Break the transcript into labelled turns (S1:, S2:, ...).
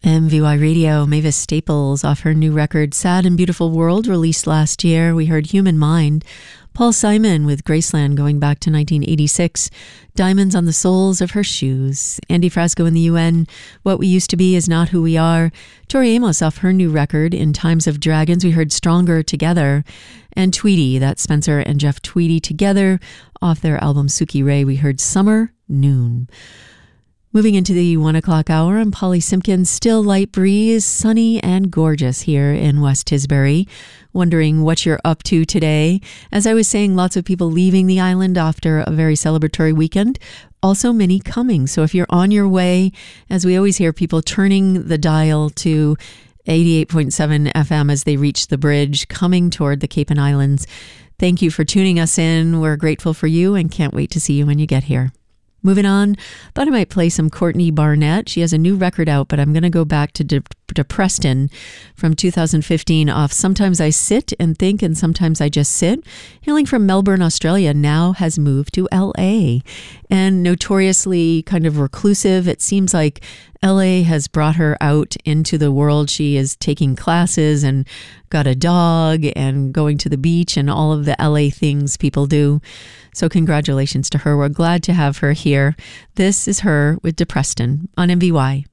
S1: MVY Radio, Mavis Staples off her new record, Sad and Beautiful World, released last year. We heard Human Mind. Paul Simon with Graceland going back to 1986. Diamonds on the Soles of Her Shoes. Andy Frasco and the UN, What We Used to Be Is Not Who We Are. Tori Amos off her new record, In Times of Dragons. We heard Stronger Together. And Tweedy, that's Spencer and Jeff Tweedy together. Off their album Suki Ray, we heard Summer Noon. Moving into the 1 o'clock hour, I'm Polly Simpkins. Still light breeze, sunny and gorgeous here in West Tisbury. Wondering what you're up to today. As I was saying, lots of people leaving the island after a very celebratory weekend. Also many coming. So if you're on your way, as we always hear people turning the dial to 88.7 FM as they reach the bridge, coming toward the Cape and Islands. Thank you for tuning us in. We're grateful for you and can't wait to see you when you get here. Moving on, thought I might play some Courtney Barnett. She has a new record out, but I'm going to go back to Preston from 2015 off Sometimes I Sit and Think and Sometimes I Just Sit. Hailing from Melbourne, Australia, now has moved to LA. And notoriously kind of reclusive, it seems like LA has brought her out into the world. She is taking classes and got a dog and going to the beach and all of the LA things people do. So congratulations to her. We're glad to have her here. This is her with DePreston on MVY.